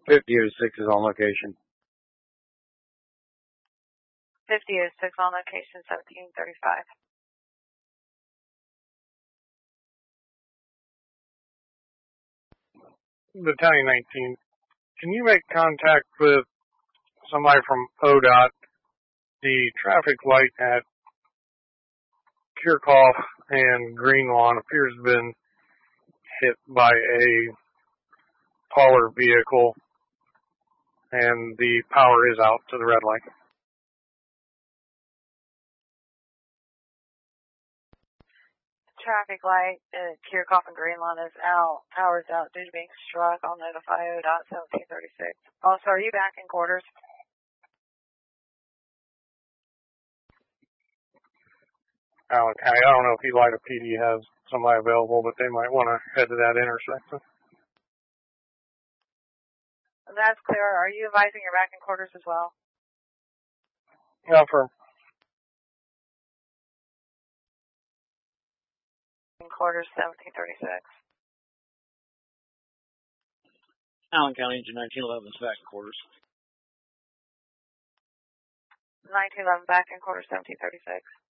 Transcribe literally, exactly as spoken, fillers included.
fifty oh six is on location. fifty oh six on location, seventeen thirty-five. Battalion nineteen, can you make contact with somebody from O D O T? The traffic light at Kirchhoff and Greenlawn appears to have been hit by a taller vehicle, and the power is out to the red light. Traffic light at Kirchhoff and Greenlawn is out. Power's out due to being struck. I'll notify O D O T seventeen thirty-six. Also, are you back in quarters? Allen County, I don't know if Elida P D has somebody available, but they might want to head to that intersection. That's clear. Are you advising you're back in quarters as well? Yeah, for in quarters, seventeen thirty-six. Allen County, Engine nineteen eleven is back in quarters. nineteen eleven back in quarters, seventeen thirty-six.